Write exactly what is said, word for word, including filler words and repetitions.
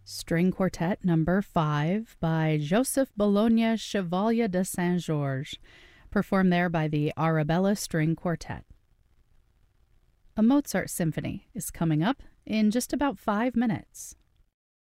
String Quartet Number five by Joseph Bologna Chevalier de Saint-Georges, performed there by the Arabella String Quartet. A Mozart Symphony is coming up in just about five minutes.